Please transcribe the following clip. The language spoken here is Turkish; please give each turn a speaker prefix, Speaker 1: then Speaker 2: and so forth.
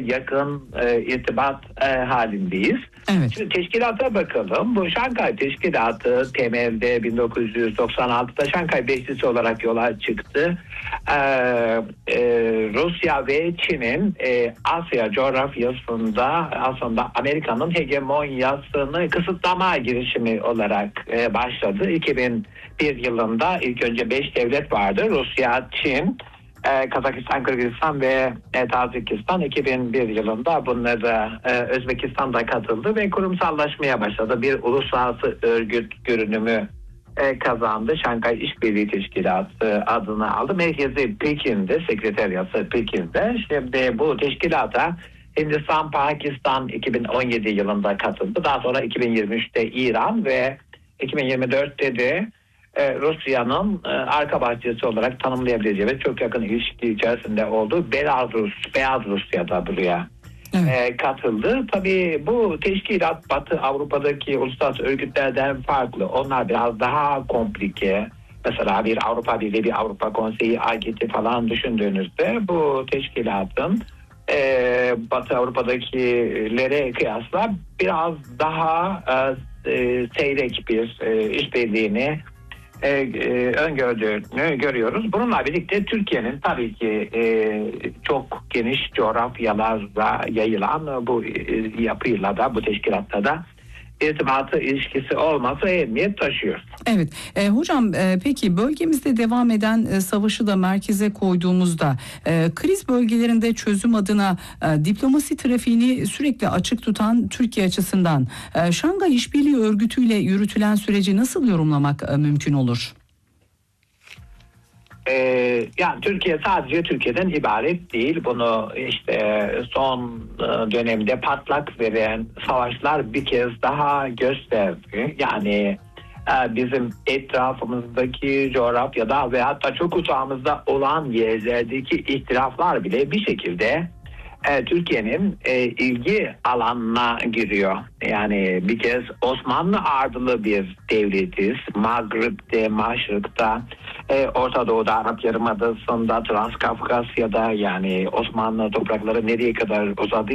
Speaker 1: yakın irtibat halindeyiz.
Speaker 2: Evet.
Speaker 1: Şimdi teşkilata bakalım. Bu Şanghay Teşkilatı temelde 1996'da Şanghay Beşlisi olarak yola çıktı. Rusya ve Çin'in Asya coğrafyasında aslında Amerika'nın hegemonyasını kısıtlama girişimi olarak başladı. 2001 yılında ilk önce 5 devlet vardı. Rusya, Çin, Kazakistan, Kırgızistan ve Tacikistan. 2001 yılında bunlara Özbekistan da katıldı ve kurumsallaşmaya başladı. Bir uluslararası örgüt görünümü kazandı. Şanghay İşbirliği Teşkilatı adını aldı. Merkezi Pekin'de, sekreteriyası Pekin'de. Şimdi bu teşkilata Hindistan, Pakistan 2017 yılında katıldı. Daha sonra 2023'te İran ve 2024'te de Rusya'nın arka bahçesi olarak tanımlayabileceği ve çok yakın ilişki içerisinde olduğu Beyaz Rusya'da buraya katıldı. Tabii bu teşkilat Batı Avrupa'daki uluslararası örgütlerden farklı. Onlar biraz daha komplike. Mesela bir Avrupa Birliği, bir Avrupa Konseyi, AGT falan düşündüğünüzde bu teşkilatın Batı Avrupa'dakilere kıyasla biraz daha seyrek bir işbirliğini öngördüğünü görüyoruz. Bununla birlikte Türkiye'nin tabii ki çok geniş coğrafyalara yayılan bu yapıyla da bu teşkilatla da irtibatı, ilişkisi olması ehemmiyet taşıyor.
Speaker 2: Evet. Hocam peki bölgemizde devam eden savaşı da merkeze koyduğumuzda kriz bölgelerinde çözüm adına diplomasi trafiğini sürekli açık tutan Türkiye açısından Şanghay İşbirliği Örgütü ile yürütülen süreci nasıl yorumlamak mümkün olur?
Speaker 1: Yani Türkiye sadece Türkiye'den ibaret değil. Bunu işte son dönemde patlak veren savaşlar bir kez daha gösterdi. Yani bizim etrafımızdaki coğrafyada ve hatta çok uzağımızda olan yerlerdeki ihtilaflar bile bir şekilde Türkiye'nin ilgi alanına giriyor. Yani bir kez Osmanlı ardılı bir devletiz. Mağrib'de, Maşrık'ta, Orta Doğu'da, Arap Yarımadası'nda, Transkafkasya'da, yani Osmanlı toprakları nereye kadar uzadı